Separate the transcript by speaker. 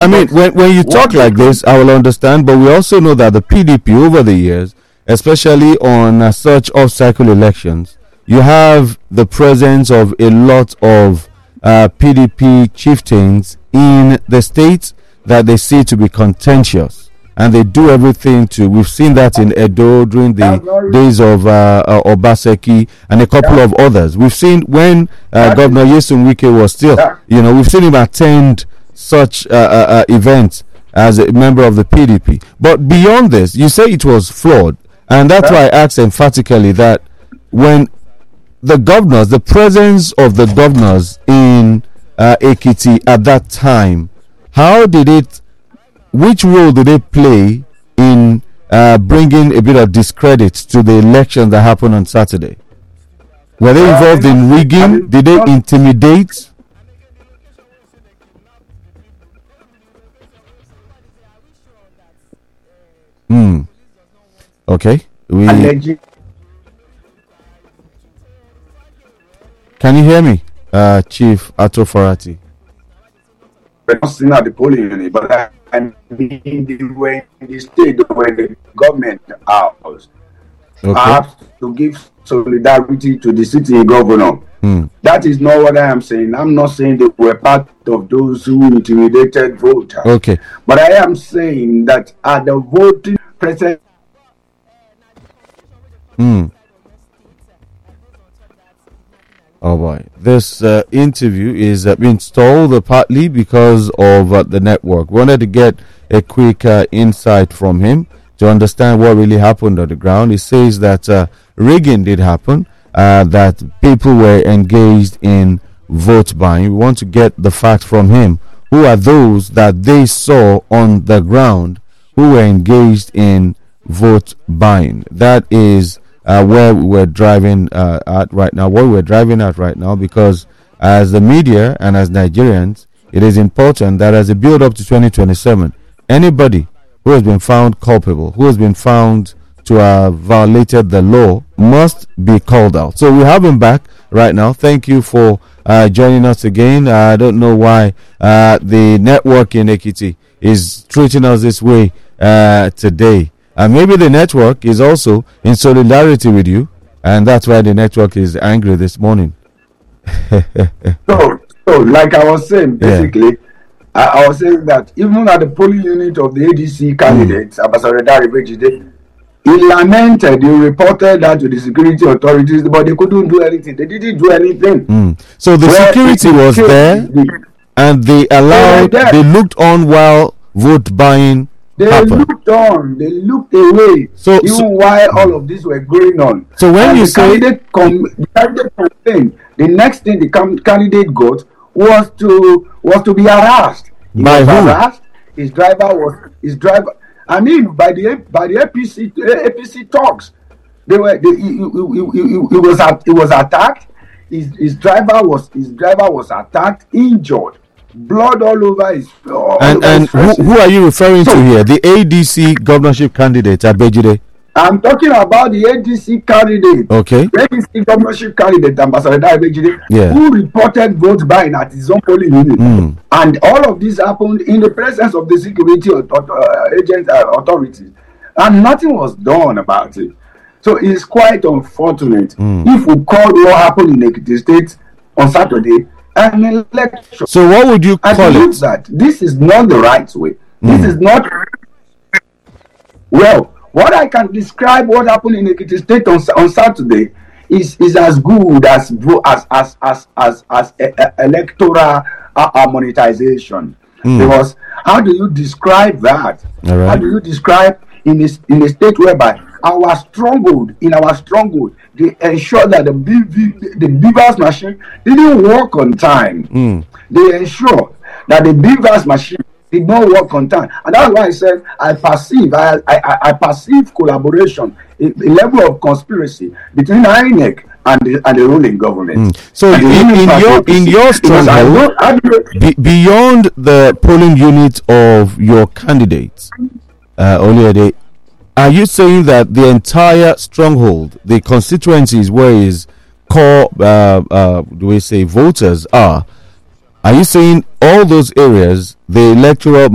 Speaker 1: I mean, when you talk like this, I will understand, but we also know that the PDP over the years, especially on such off-cycle elections, you have the presence of a lot of PDP chieftains in the states that they see to be contentious, and they do everything to. We've seen that in Edo during the days of Obaseki and a couple of others. We've seen when Governor Yesun Wike was still, we've seen him attend such events as a member of the PDP. But beyond this, you say it was flawed, and that's why I asked emphatically that when the presence of the governors in Ekiti at that time, which role did they play in bringing a bit of discredit to the election that happened on Saturday? Were they involved in rigging? Did they intimidate? Okay. Can you hear me, Chief Ato Farati?
Speaker 2: We're not seeing at the polling unit, but I mean the state where the government house have to give solidarity to the city governor. That is not what I am saying. I'm not saying they were part of those who intimidated voters.
Speaker 1: Okay.
Speaker 2: But I am saying that at the voting present.
Speaker 1: Oh boy, this interview is being stalled partly because of the network. We wanted to get a quick insight from him to understand what really happened on the ground. He says that rigging did happen, that people were engaged in vote buying. We want to get the facts from him. Who are those that they saw on the ground who were engaged in vote buying? That is where we're driving at right now. What we're driving at right now, because as the media and as Nigerians, it is important that as a build up to 2027, anybody who has been found culpable, who has been found to have violated the law, must be called out. So we have him back right now. Thank you for joining us again. I don't know why the network in Ekiti is treating us this way today. Maybe the network is also in solidarity with you, and that's why the network is angry this morning.
Speaker 2: So like I was saying, basically, I was saying that even at the polling unit of the ADC candidates, Ambassador Dare Bejide, he lamented, he reported that to the security authorities, but they couldn't do anything. They didn't do anything.
Speaker 1: So the security was there, and they looked on while vote buying happened.
Speaker 2: Looked on, they looked away, while all of this were going on.
Speaker 1: So when you say
Speaker 2: the candidate campaign, the next thing the candidate got was to be harassed.
Speaker 1: By who?
Speaker 2: Harassed. His driver. I mean, by the APC talks, he was attacked. His driver was attacked, injured. Blood all over his.
Speaker 1: And who are you referring to here? The ADC governorship candidate, Abejide.
Speaker 2: I'm talking about the ADC candidate.
Speaker 1: Okay.
Speaker 2: The ADC governorship candidate, Ambassador Abejide, who reported vote buying at his own polling unit. And all of this happened in the presence of the security authorities, and nothing was done about it. So it's quite unfortunate. If we call what happened in Ekiti State on Saturday an election.
Speaker 1: So what would you call it?
Speaker 2: That this is not the right way. This is not. Well, what I can describe what happened in Ekiti State on Saturday is as good as electoral monetization. Because how do you describe that?
Speaker 1: Right.
Speaker 2: How do you describe in a state whereby our stronghold, they ensure that the BVAS machine didn't work on time. They ensure that the BVAS machine did not work on time, and that's why I said I perceive collaboration, a level of conspiracy between INEC and the ruling government.
Speaker 1: So in your stronghold, beyond the polling unit of your candidates, Oliade, are you saying that the entire stronghold, the constituencies where his core, voters are you saying all those areas, the electoral